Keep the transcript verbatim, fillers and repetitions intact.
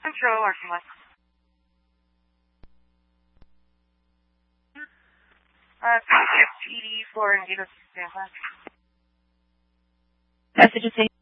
Control, R C one. Uh, P D for Indigo Standby. Messages